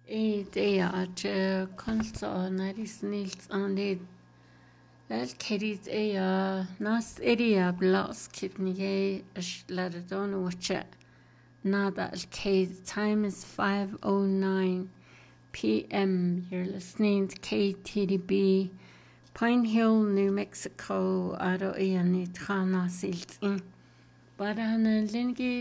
Det er at konser når de snilt og det الكريت إيا ناس إريا بلاس كتنيجي أشلردون وشة نادا الكيد time is 5:09 p.m. You're listening to KTDB Pine Hill, New Mexico Aro Ianit Khana Siltin Barana Lingi